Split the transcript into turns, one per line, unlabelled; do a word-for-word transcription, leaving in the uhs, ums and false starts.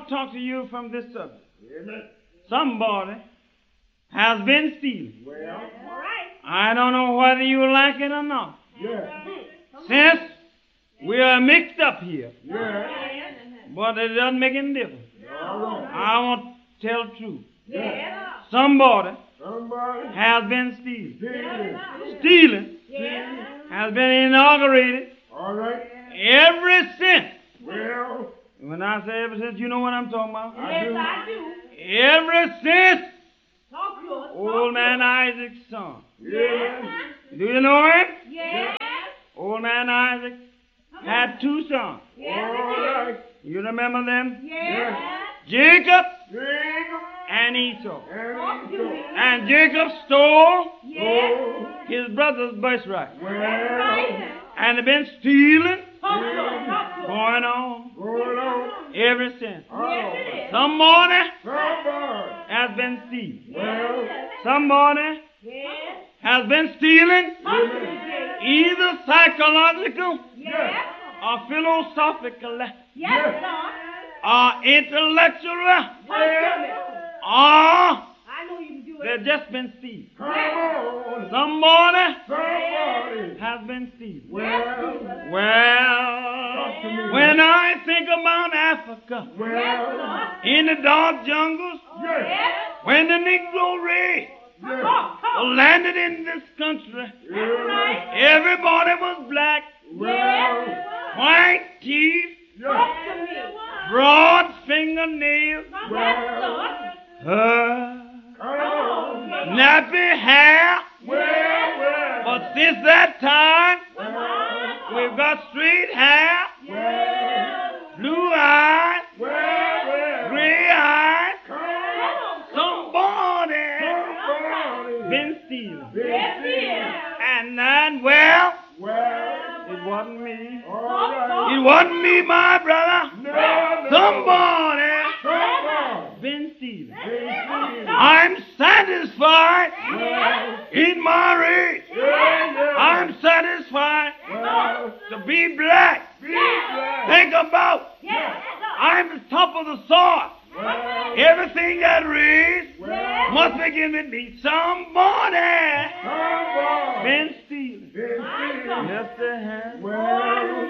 want to talk to you from this subject. Amen. Somebody has been stealing. Well, I don't know whether you like it or not. Yeah. Since we are mixed up here, yeah. But it doesn't make any difference. Right. I want to tell the truth. Yeah. Somebody, Somebody has been stealing. Stealing, stealing yeah. has been inaugurated. All right. Ever since. Well, when I say ever since, you know what I'm talking about. Yes, I do. I do. Ever since. Talk to us. Old man Isaac's son. Yes. Do you know him? Yes. Old man Isaac had two sons. Yes. All right. You remember them? Yes. Jacob, Jacob and Esau. And, Esau. And Jacob stole yes. his brother's birthright. Well. And they've been stealing, stealing. Going on, going on ever since. Oh. Somebody has been stealing. Well. Somebody yes. has been stealing yes. either psychological yes. or philosophical yes. or intellectual yes. or they've just been stealing. Yes. Somebody, Somebody has been stealing. Well, well when I think about Africa, well, in the dark jungles, yes. when the Negro race yes. landed in this country, yes. everybody was black, well, white teeth, yes. broad fingernails, well, uh, Oh, nappy hair. Well, well. But since that time, well, we've got straight hair, well, blue eyes, well, well. gray eyes. Somebody, Somebody been stealing. Been and then, well, well, it wasn't me. Right. It wasn't me, my brother. No, no. Somebody, Somebody been stealing. I'm satisfied well, in my race. Yeah, yeah. I'm satisfied well, to be black. Be black. Think about yeah. I'm the top of the sword. Well, everything that raised well, must begin with me. Somebody, Somebody been stealing. Been stealing. Yes, they have. Well,